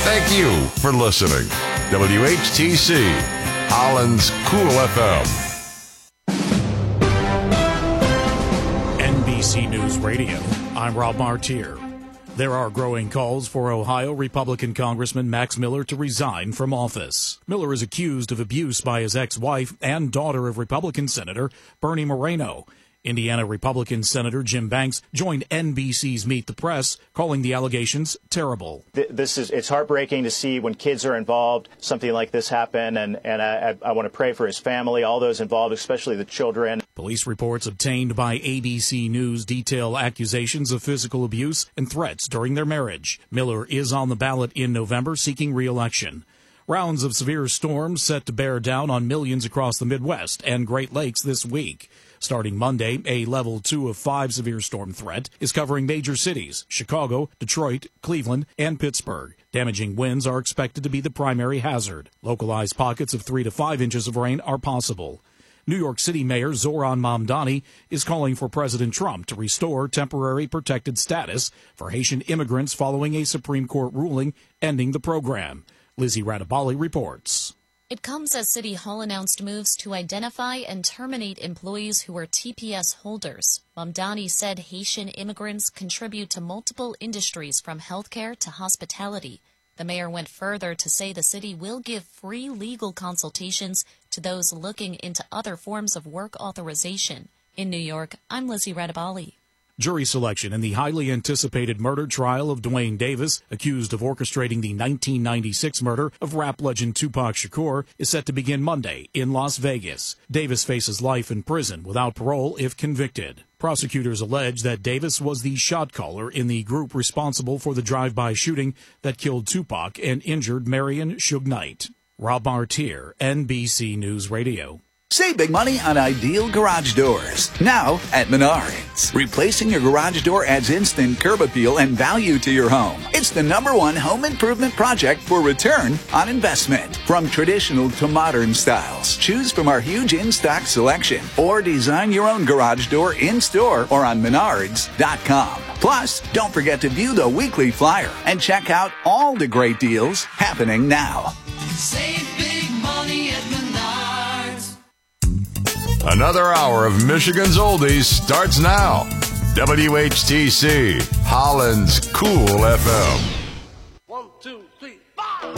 Thank you for listening. WHTC, Holland's Cool FM. NBC News Radio, I'm Rob Martier. There are growing calls for Ohio Republican Congressman Max Miller to resign from office. Miller is accused of abuse by his ex-wife and daughter of Republican Senator Bernie Moreno. Indiana Republican Senator Jim Banks joined NBC's Meet the Press, calling the allegations terrible. It's heartbreaking to see when kids are involved, something like this happen, and I want to pray for his family, all those involved, especially the children. Police reports obtained by ABC News detail accusations of physical abuse and threats during their marriage. Miller is on the ballot in November seeking re-election. Rounds of severe storms set to bear down on millions across the Midwest and Great Lakes this week. Starting Monday, a level 2 of 5 severe storm threat is covering major cities, Chicago, Detroit, Cleveland, and Pittsburgh. Damaging winds are expected to be the primary hazard. Localized pockets of 3 to 5 inches of rain are possible. New York City Mayor Zohran Mamdani is calling for President Trump to restore temporary protected status for Haitian immigrants following a Supreme Court ruling ending the program. Lizzie Radabali reports. It comes as City Hall announced moves to identify and terminate employees who are TPS holders. Mamdani said Haitian immigrants contribute to multiple industries from healthcare to hospitality. The mayor went further to say the city will give free legal consultations to those looking into other forms of work authorization. In New York, I'm Lizzie Radabali. Jury selection in the highly anticipated murder trial of Duane Davis, accused of orchestrating the 1996 murder of rap legend Tupac Shakur, is set to begin Monday in Las Vegas. Davis faces life in prison without parole if convicted. Prosecutors allege that Davis was the shot caller in the group responsible for the drive-by shooting that killed Tupac and injured Marion Suge Knight. Rob Martier, NBC News Radio. Save big money on ideal garage doors. Now at Menards. Replacing your garage door adds instant curb appeal and value to your home. It's the #1 home improvement project for return on investment. From traditional to modern styles, choose from our huge in-stock selection or design your own garage door in-store or on Menards.com. Plus, don't forget to view the weekly flyer and check out all the great deals happening now. Save big money at Menards. Another hour of Michigan's Oldies starts now. WHTC, Holland's Cool FM.